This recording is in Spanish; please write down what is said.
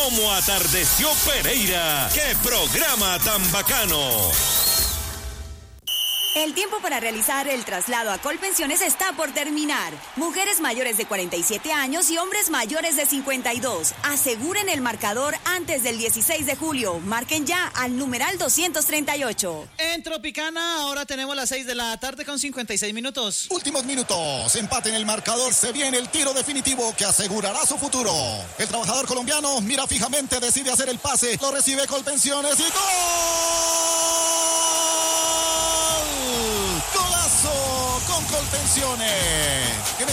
cómo atardeció Pereira. ¡Qué programa tan bacano! El tiempo para realizar el traslado a Colpensiones está por terminar. Mujeres mayores de 47 años y hombres mayores de 52. Aseguren el marcador antes del 16 de julio. Marquen ya al numeral 238. En Tropicana ahora tenemos las 6 de la tarde con 56 minutos. Últimos minutos. Empate en el marcador. Se viene el tiro definitivo que asegurará su futuro. El trabajador colombiano mira fijamente, decide hacer el pase. Lo recibe Colpensiones y ¡gol! ¡Golazo con Colpensiones!